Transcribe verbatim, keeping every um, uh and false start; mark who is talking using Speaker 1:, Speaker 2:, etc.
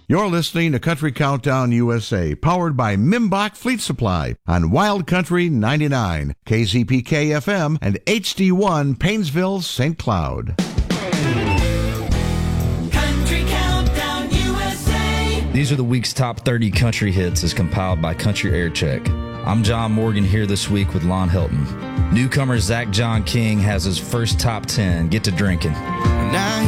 Speaker 1: You're listening to Country Countdown U S A, powered by Mimbach Fleet Supply on Wild Country ninety-nine, K Z P K F M, and H D one Painesville, Saint Cloud.
Speaker 2: Country Countdown U S A.
Speaker 3: These are the week's top thirty country hits as compiled by Country Air Check. I'm John Morgan here this week with Lon Hilton. Newcomer Zach John King has his first top ten. Get to drinking.
Speaker 4: Now